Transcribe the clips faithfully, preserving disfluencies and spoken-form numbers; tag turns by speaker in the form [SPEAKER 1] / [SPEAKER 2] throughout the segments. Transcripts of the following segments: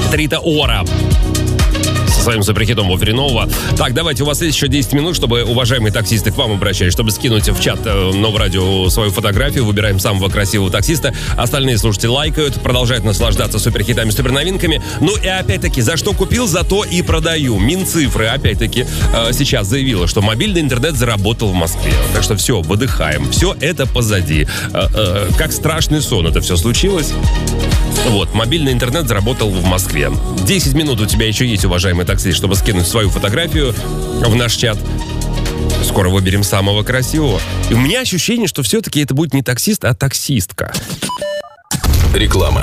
[SPEAKER 1] Рита Ора со своим суперхитом Вафринова. Так, давайте, у вас есть еще десять минут, чтобы, уважаемые таксисты, к вам обращались, чтобы скинуть в чат Нового радио свою фотографию. Выбираем самого красивого таксиста. Остальные слушатели лайкают, продолжают наслаждаться суперхитами, суперновинками. Ну и опять-таки, за что купил, за то и продаю. Минцифры, опять-таки, сейчас заявила, что мобильный интернет заработал в Москве. Так что все, выдыхаем. Все это позади. Как страшный сон это все случилось. Вот, мобильный интернет заработал в Москве. десять минут у тебя еще есть, уважаемый таксист, чтобы скинуть свою фотографию в наш чат. Скоро выберем самого красивого. И у меня ощущение, что все-таки это будет не таксист, а таксистка.
[SPEAKER 2] Реклама.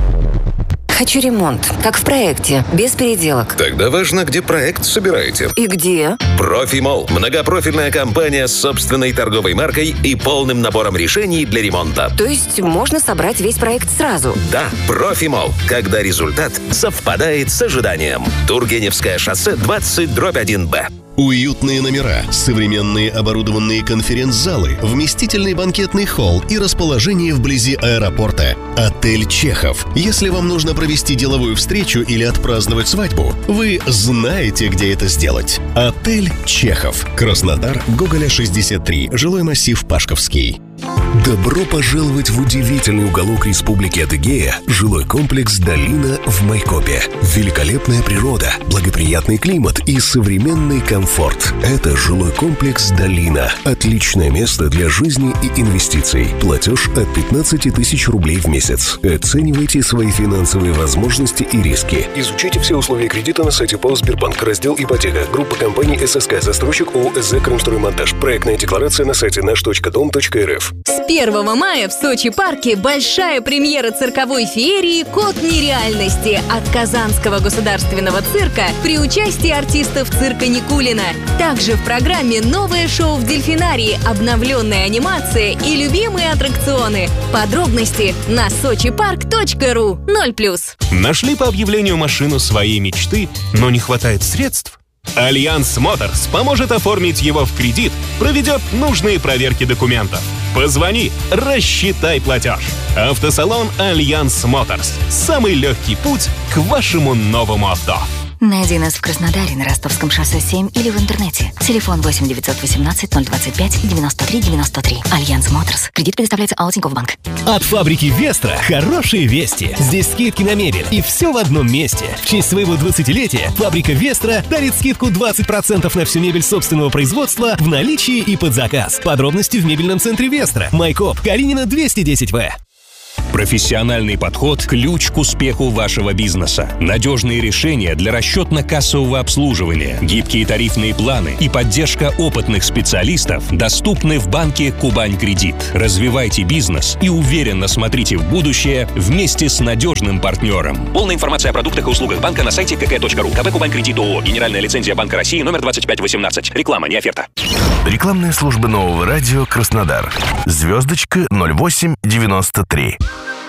[SPEAKER 3] Хочу ремонт, как в проекте, без переделок.
[SPEAKER 2] Тогда важно, где проект собираете.
[SPEAKER 3] И где?
[SPEAKER 2] Профимолл. Многопрофильная компания с собственной торговой маркой и полным набором решений для ремонта.
[SPEAKER 3] То есть можно собрать весь проект сразу?
[SPEAKER 2] Да, Профимолл. Когда результат совпадает с ожиданием. Тургеневское шоссе двадцать дробь один Б.
[SPEAKER 4] Уютные номера, современные оборудованные конференц-залы, вместительный банкетный холл и расположение вблизи аэропорта. Отель «Чехов». Если вам нужно провести деловую встречу или отпраздновать свадьбу, вы знаете, где это сделать. Отель «Чехов». Краснодар, Гоголя, шестьдесят три, жилой массив Пашковский.
[SPEAKER 5] Добро пожаловать в удивительный уголок Республики Адыгея, жилой комплекс «Долина» в Майкопе. Великолепная природа, благоприятный климат и современный комфорт. Это жилой комплекс «Долина». Отличное место для жизни и инвестиций. Платеж от пятнадцать тысяч рублей в месяц. Оценивайте свои финансовые возможности и риски.
[SPEAKER 6] Изучите все условия кредита на сайте ПАО «Сбербанк». Раздел «Ипотека». Группа компаний «ССК». Застройщик ООО «СЗ Крымстроймонтаж». Проектная декларация на сайте наш точка дом точка эр эф.
[SPEAKER 7] С первого мая в Сочи-парке большая премьера цирковой феерии «Код нереальности» от Казанского государственного цирка при участии артистов цирка Никулина. Также в программе новое шоу в Дельфинарии, обновленная анимация и любимые аттракционы. Подробности на сочи парк точка ру. ноль плюс.
[SPEAKER 8] Нашли по объявлению машину своей мечты, но не хватает средств? Альянс Моторс поможет оформить его в кредит, проведет нужные проверки документов. Позвони, рассчитай платеж. Автосалон Альянс Моторс. Самый легкий путь к вашему новому авто.
[SPEAKER 9] Найди нас в Краснодаре на Ростовском шоссе семь или в интернете. Телефон восемь девятьсот восемнадцать ноль двадцать пять девяносто три девяносто три. Альянс Моторс. Кредит предоставляется АО Тинькофф Банк.
[SPEAKER 10] От фабрики Вестра хорошие вести. Здесь скидки на мебель. И все в одном месте. В честь своего двадцатилетия фабрика Вестра дарит скидку двадцать процентов на всю мебель собственного производства в наличии и под заказ. Подробности в мебельном центре Вестра. Майкоп, Калинина, двести десять В.
[SPEAKER 11] Профессиональный подход – ключ к успеху вашего бизнеса. Надежные решения для расчетно-кассового обслуживания, гибкие тарифные планы и поддержка опытных специалистов доступны в банке «Кубань Кредит». Развивайте бизнес и уверенно смотрите в будущее вместе с надежным партнером.
[SPEAKER 12] Полная информация о продуктах и услугах банка на сайте ка ка точка ру. КБ «Кубань Кредит» ООО. Генеральная лицензия Банка России номер двадцать пять восемнадцать. Реклама, не оферта.
[SPEAKER 13] Рекламная служба Нового радио Краснодар. Звездочка ноль восемь девяносто три.